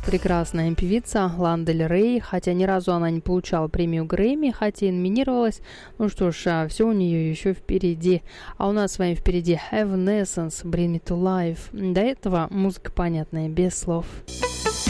прекрасная певица Лана Дель Рей, хотя ни разу она не получала премию Грэмми, хотя и номинировалась. Ну что ж, все у нее еще впереди. А у нас с вами впереди Evanescence, Bring Me To Life. До этого музыка понятная, без слов.